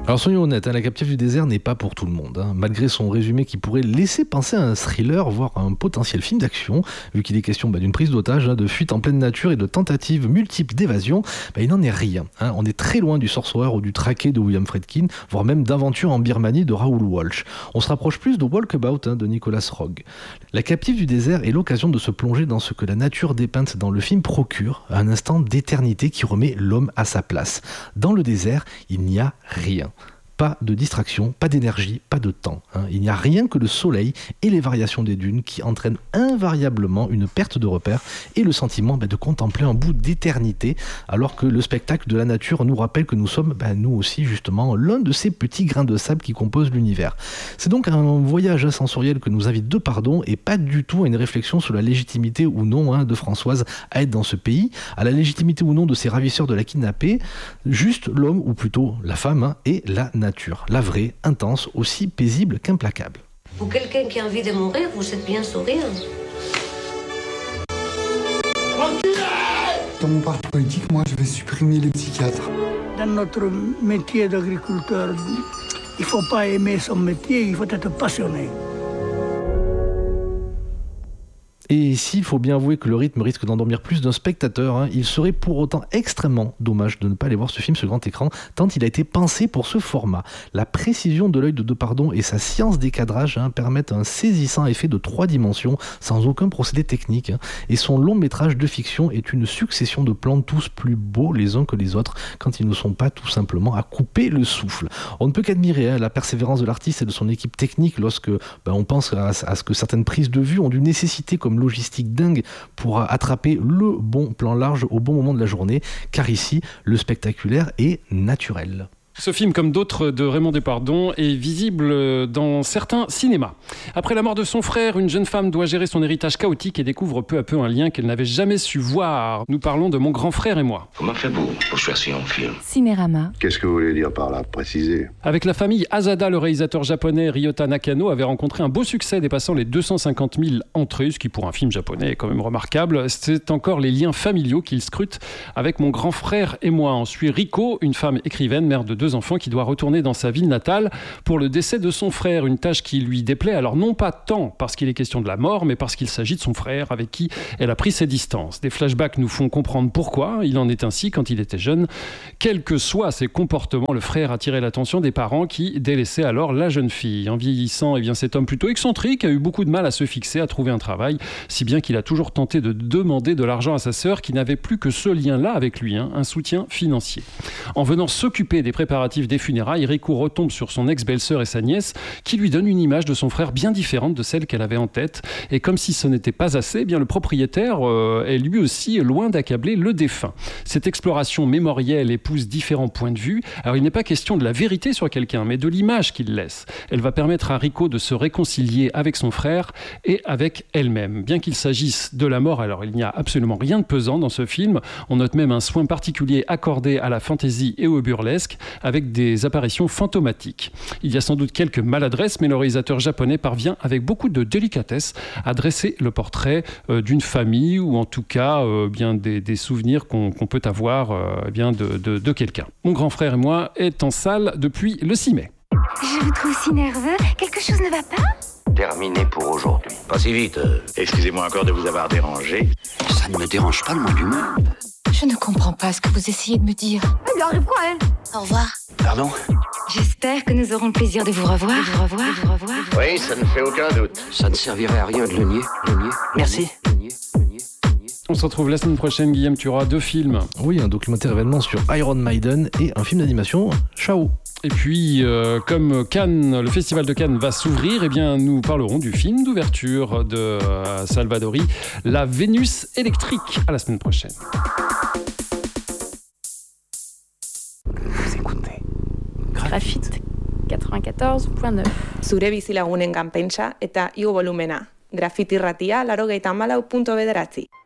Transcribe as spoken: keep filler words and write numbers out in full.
Alors soyons honnêtes, hein, La captive du désert n'est pas pour tout le monde. Hein. Malgré son résumé qui pourrait laisser penser à un thriller, voire à un potentiel film d'action, vu qu'il est question bah, d'une prise d'otage, hein, de fuite en pleine nature et de tentatives multiples d'évasion, bah, il n'en est rien. Hein. On est très loin du Sorcerer ou du Traqué de William Friedkin, voire même d'Aventure en Birmanie de Raoul Walsh. On se rapproche plus de Walkabout hein, de Nicolas Roeg. La captive du désert est l'occasion de se plonger dans ce que la nature dépeinte dans le film procure, un instant d'éternité qui remet l'homme à sa place. Dans le désert, il n'y a rien. Pas de distraction, pas d'énergie, pas de temps. Hein. Il n'y a rien que le soleil et les variations des dunes qui entraînent invariablement une perte de repère et le sentiment bah, de contempler un bout d'éternité, alors que le spectacle de la nature nous rappelle que nous sommes, bah, nous aussi justement, l'un de ces petits grains de sable qui composent l'univers. C'est donc un voyage sensoriel que nous invite Depardon et pas du tout à une réflexion sur la légitimité ou non hein, de Françoise à être dans ce pays, à la légitimité ou non de ses ravisseurs de la kidnapper, juste l'homme, ou plutôt la femme, hein, et la nature. Nature, la vraie, intense, aussi paisible qu'implacable. Pour quelqu'un qui a envie de mourir, vous êtes bien souriant. Dans mon parti politique, moi, je vais supprimer les psychiatres. Dans notre métier d'agriculteur, il ne faut pas aimer son métier, il faut être passionné. Et s'il faut bien avouer que le rythme risque d'endormir plus d'un spectateur, hein, il serait pour autant extrêmement dommage de ne pas aller voir ce film sur grand écran, tant il a été pensé pour ce format. La précision de l'œil de Depardon et sa science des cadrages hein, permettent un saisissant effet de trois dimensions, sans aucun procédé technique. Hein, et son long métrage de fiction est une succession de plans tous plus beaux les uns que les autres, quand ils ne sont pas tout simplement à couper le souffle. On ne peut qu'admirer hein, la persévérance de l'artiste et de son équipe technique lorsque ben, on pense à, à ce que certaines prises de vue ont dû nécessiter comme logistique dingue pour attraper le bon plan large au bon moment de la journée, car ici, le spectaculaire est naturel. Ce film, comme d'autres de Raymond Depardon, est visible dans certains cinémas. Après la mort de son frère, une jeune femme doit gérer son héritage chaotique et découvre peu à peu un lien qu'elle n'avait jamais su voir. Nous parlons de Mon grand frère et moi. Comment fait-vous pour choisir un film ? Cinérama. Qu'est-ce que vous voulez dire par là ? Préciser. Avec la famille Asada, le réalisateur japonais Ryota Nakano avait rencontré un beau succès dépassant les deux cent cinquante mille entrées, ce qui pour un film japonais est quand même remarquable. C'est encore les liens familiaux qu'il scrute avec Mon grand frère et moi. On suit Riko, une femme écrivaine, mère de deux enfants qui doit retourner dans sa ville natale pour le décès de son frère, une tâche qui lui déplaît, alors non pas tant parce qu'il est question de la mort, mais parce qu'il s'agit de son frère avec qui elle a pris ses distances. Des flashbacks nous font comprendre pourquoi il en est ainsi quand il était jeune. Quels que soient ses comportements, le frère attirait l'attention des parents qui délaissaient alors la jeune fille. En vieillissant, eh bien, cet homme plutôt excentrique a eu beaucoup de mal à se fixer, à trouver un travail, si bien qu'il a toujours tenté de demander de l'argent à sa sœur qui n'avait plus que ce lien-là avec lui, hein, un soutien financier. En venant s'occuper des préparatifs des funérailles, Riko retombe sur son ex-belle-sœur et sa nièce qui lui donnent une image de son frère bien différente de celle qu'elle avait en tête. Et comme si ce n'était pas assez, eh bien le propriétaire euh, est lui aussi loin d'accabler le défunt. Cette exploration mémorielle épouse différents points de vue. Alors il n'est pas question de la vérité sur quelqu'un, mais de l'image qu'il laisse. Elle va permettre à Riko de se réconcilier avec son frère et avec elle-même. Bien qu'il s'agisse de la mort, alors il n'y a absolument rien de pesant dans ce film. On note même un soin particulier accordé à la fantaisie et au burlesque, avec des des apparitions fantomatiques. Il y a sans doute quelques maladresses, mais le réalisateur japonais parvient avec beaucoup de délicatesse à dresser le portrait euh, d'une famille ou en tout cas euh, bien des, des souvenirs qu'on, qu'on peut avoir euh, bien de, de, de quelqu'un. Mon grand frère et moi est en salle depuis le six mai. Je vous trouve si nerveux. Quelque chose ne va pas ? Terminé pour aujourd'hui. Pas si vite. Euh, excusez-moi encore de vous avoir dérangé. Ça ne me dérange pas le moins du monde. Je ne comprends pas ce que vous essayez de me dire. Elle lui arrive quoi, elle ? Au revoir. Pardon ? J'espère que nous aurons le plaisir de vous revoir. De vous revoir, de vous revoir. Oui, ça ne fait aucun doute. Ça ne servirait à rien de le nier. Le nier. Merci. Le nier. Le nier. Le nier. On se retrouve la semaine prochaine, Guillaume, tu auras deux films. Oui, un documentaire événement sur Iron Maiden et un film d'animation, Ciao. Et puis, euh, comme Cannes, le festival de Cannes va s'ouvrir, eh bien, nous parlerons du film d'ouverture de euh, Salvadori, La Vénus électrique. À la semaine prochaine. Vous écoutez Graphite quatre-vingt-quatorze point neuf. Zure bizilagunen kanpentsa eta igo volumena. Graffiti irratia laurogeita hamalau puntu bederatzi.